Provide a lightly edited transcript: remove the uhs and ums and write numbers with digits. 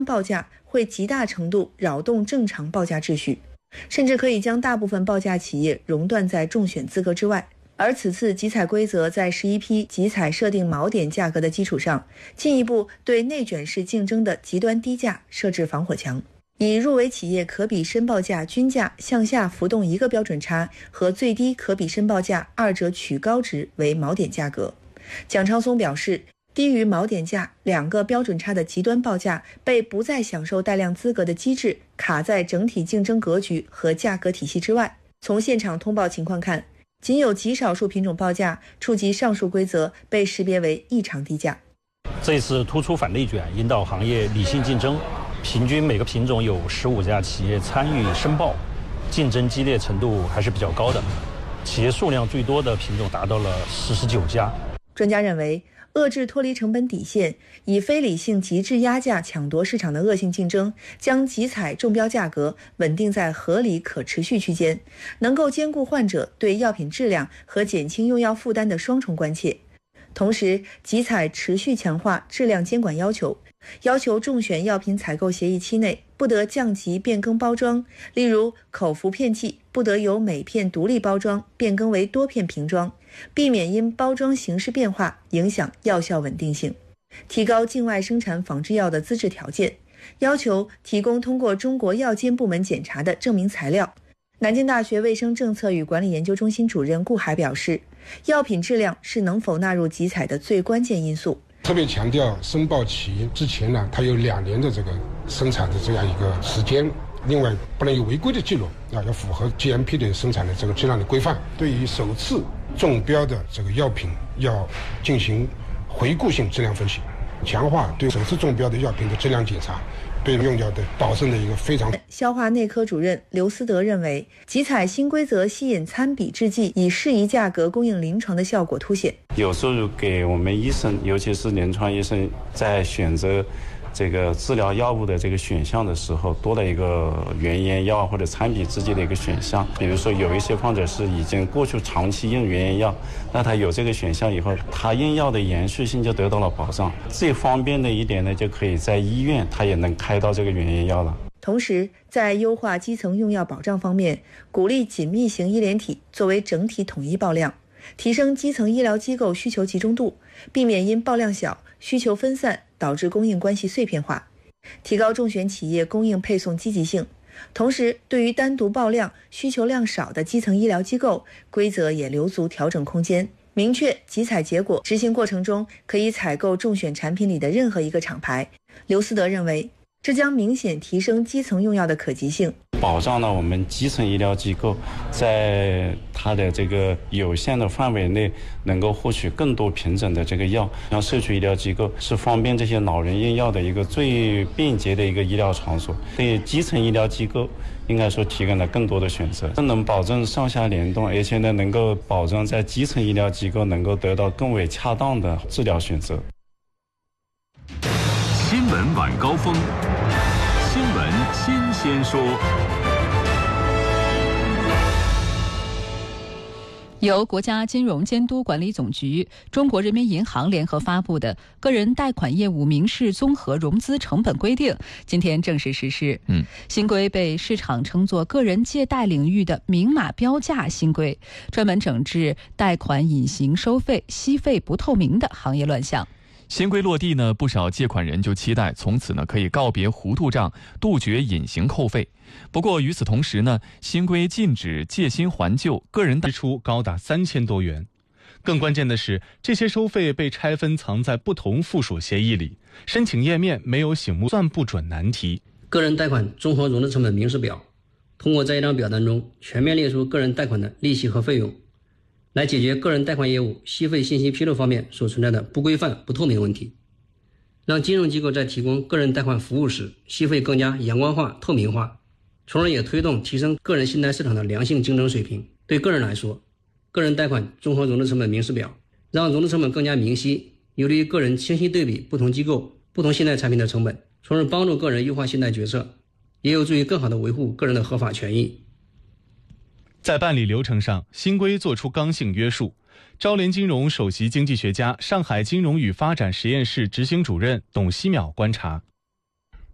报价会极大程度扰动正常报价秩序，甚至可以将大部分报价企业熔断在中选资格之外。而此次集采规则在11批集采设定锚点价格的基础上，进一步对内卷式竞争的极端低价设置防火墙，以入围企业可比申报价均价向下浮动1个标准差和最低可比申报价2者取高值为锚点价格。蒋昌松表示，低于锚点价2个标准差的极端报价被不再享受带量资格的机制卡在整体竞争格局和价格体系之外。从现场通报情况看，仅有极少数品种报价触及上述规则被识别为异常低价。 这次突出反内卷，引导行业理性竞争，平均每个品种有15家企业参与申报，竞争激烈程度还是比较高的。企业数量最多的品种达到了49家。 专家认为，遏制脱离成本底线，以非理性极致压价抢夺市场的恶性竞争，将集采中标价格稳定在合理可持续区间，能够兼顾患者对药品质量和减轻用药负担的双重关切。同时，集采持续强化质量监管要求，要求中选药品采购协议期内不得降级变更包装，例如口服片剂不得由每片独立包装变更为多片瓶装，避免因包装形式变化影响药效稳定性。提高境外生产仿制药的资质条件，要求提供通过中国药监部门检查的证明材料。南京大学卫生政策与管理研究中心主任顾海表示，药品质量是能否纳入集采的最关键因素。 特别强调申报期之前呢，它有2年的这个生产的这样一个时间，另外不能有违规的记录，要符合 GMP 的生产的这个质量的规范。对于首次中标的这个药品要进行回顾性质量分析，强化对首次中标的药品的质量检查，对用药的保证的一个非常。 消化内科主任刘思德认为，集采新规则吸引参比制剂以适宜价格供应临床的效果凸显。 有时候给我们医生，尤其是临床医生，在选择这个治疗药物的这个选项的时候，多了一个原研药或者参比制剂的一个选项。比如说有一些患者是已经过去长期用原研药，那他有这个选项以后，他用药的延续性就得到了保障。最方便的一点呢，就可以在医院他也能开到这个原研药了。 同时，在优化基层用药保障方面，鼓励紧密型医联体作为整体统一报量，提升基层医疗机构需求集中度，避免因报量小、需求分散导致供应关系碎片化，提高中选企业供应配送积极性。同时，对于单独报量、需求量少的基层医疗机构，规则也留足调整空间，明确集采结果，执行过程中可以采购中选产品里的任何一个厂牌。刘思德认为，这将明显提升基层用药的可及性， 保障了我们基层医疗机构在它的这个有限的范围内能够获取更多品种的这个药。像社区医疗机构是方便这些老人用药的一个最便捷的一个医疗场所，对基层医疗机构应该说提供了更多的选择，这能保证上下联动，而且呢能够保证在基层医疗机构能够得到更为恰当的治疗选择。 新闻晚高峰，新闻新鲜说。 由国家金融监督管理总局、中国人民银行联合发布的《个人贷款业务民事综合融资成本规定》今天正式实施。新规被市场称作个人借贷领域的明码标价新规，专门整治贷款隐形收费、息费不透明的行业乱象。 新规落地呢，不少借款人就期待从此呢可以告别糊涂账，杜绝隐形扣费。不过与此同时呢，新规禁止借新还旧，个人支出高达3000多元。更关键的是，这些收费被拆分藏在不同附属协议里，申请页面没有醒目算不准难题。 个人贷款综合融资成本明示表，通过在一张表单中全面列出个人贷款的利息和费用，来解决个人贷款业务息费信息披露方面所存在的不规范、不透明问题，让金融机构在提供个人贷款服务时，息费更加阳光化、透明化，从而也推动提升个人信贷市场的良性竞争水平。对个人来说，个人贷款综合融资成本明示表让融资成本更加明晰，有利于个人清晰对比不同机构、不同信贷产品的成本，从而帮助个人优化信贷决策，也有助于更好地维护个人的合法权益。 在办理流程上，新规作出刚性约束。招联金融首席经济学家、上海金融与发展实验室执行主任董希淼观察，